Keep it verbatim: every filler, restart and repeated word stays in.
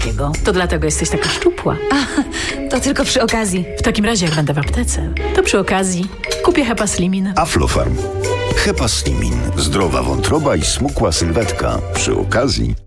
takiego. To dlatego jesteś taka szczupła. A, to tylko przy okazji. W takim razie, jak będę w aptece, to przy okazji kupię Hepaslimin. Aflofarm. Hepaslimin. Zdrowa wątroba i smukła sylwetka. Przy okazji